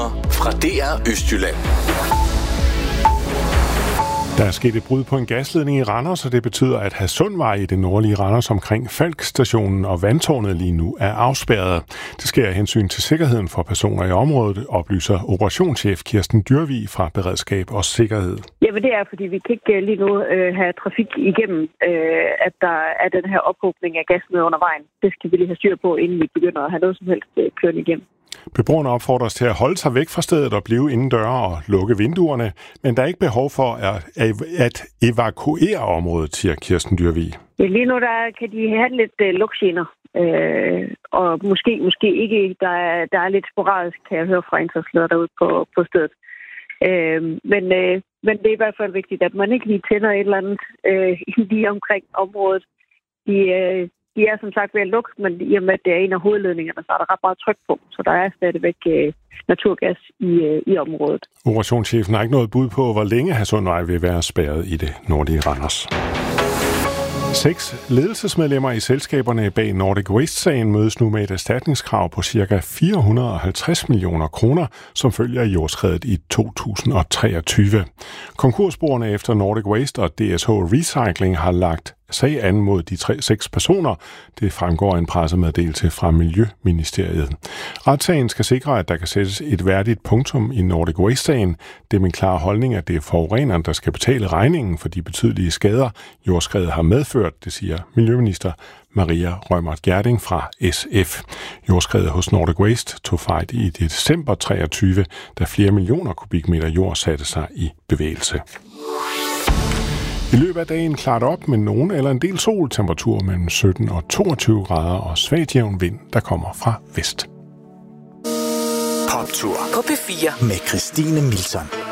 Nyheder fra DR Østjylland. Der er sket et brud på en gasledning i Randers, og det betyder, at Hadsundvej i det nordlige Randers omkring Falkstationen og Vandtårnet lige nu er afspærret. Det sker af hensyn til sikkerheden for personer i området, oplyser operationschef Kirsten Dyrvig fra Beredskab og Sikkerhed. Jamen det er, fordi vi kan ikke lige nu have trafik igennem, at der er den her ophobning af gas med under vejen. Det skal vi lige have styr på, inden vi begynder at have noget som helst kørende igennem. Beboerne opfordres til at holde sig væk fra stedet og blive indendøre og lukke vinduerne, men der er ikke behov for at evakuere området, siger Kirsten Dyrvig. Lige nu kan de have lidt lugtgener, og måske ikke. Der er lidt sporadisk, kan jeg høre fra indsatsledere derude på stedet. Men det er i hvert fald vigtigt, at man ikke lige tænder et eller andet lige omkring området. De er som sagt ved at lukke, men i og med, at det er en af hovedledningerne, så er der ret meget tryk på. Så der er stadigvæk naturgas i området. Operationschefen har ikke noget bud på, hvor længe Hadsundvej vil være spærret i det nordlige Randers. 6 ledelsesmedlemmer i selskaberne bag Nordic Waste-sagen mødes nu med et erstatningskrav på ca. 450 millioner kroner, som følger af jordskredet i 2023. Konkursboerne efter Nordic Waste og DSH Recycling har lagt sag an mod de 6 personer. Det fremgår af en pressemeddelelse fra Miljøministeriet. Retssagen skal sikre, at der kan sættes et værdigt punktum i Nordic Waste-sagen. Det er min klare holdning, at det er forureneren, der skal betale regningen for de betydelige skader, jordskredet har medført, det siger Miljøminister Maria Reumert Gjerding fra SF. Jordskredet hos Nordic Waste tog fejl i december 23, da flere millioner kubikmeter jord satte sig i bevægelse. I løbet af dagen klart op med nogen eller en del sol, temperatur mellem 17 og 22 grader og svagt jævn vind, der kommer fra vest. Poptur på P4 med Christine Milson.